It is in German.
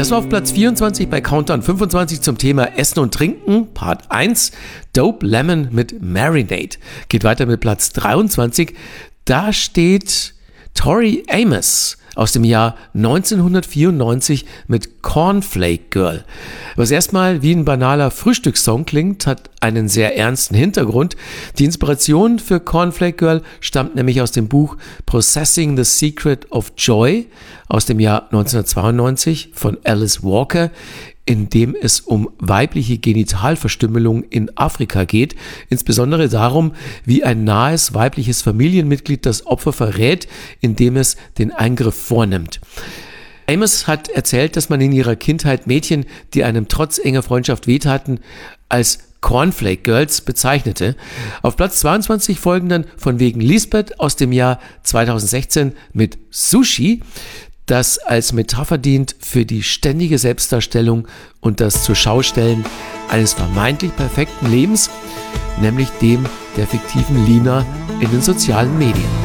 Das war auf Platz 24 bei Countdown 25 zum Thema Essen und Trinken, Part 1, Dope Lemon mit Marinade. Geht weiter mit Platz 23, da steht Tori Amos aus dem Jahr 1994 mit Cornflake Girl. Was erstmal wie ein banaler Frühstückssong klingt, hat einen sehr ernsten Hintergrund. Die Inspiration für Cornflake Girl stammt nämlich aus dem Buch Processing the Secret of Joy aus dem Jahr 1992 von Alice Walker, in dem es um weibliche Genitalverstümmelung in Afrika geht, insbesondere darum, wie ein nahes weibliches Familienmitglied das Opfer verrät, indem es den Eingriff vornimmt. Amos hat erzählt, dass man in ihrer Kindheit Mädchen, die einem trotz enger Freundschaft wehtaten, als Cornflake Girls bezeichnete. Auf Platz 22 folgen dann von wegen Lisbeth aus dem Jahr 2016 mit Sushi, das als Metapher dient für die ständige Selbstdarstellung und das Zurschaustellen eines vermeintlich perfekten Lebens, nämlich dem der fiktiven Lina in den sozialen Medien.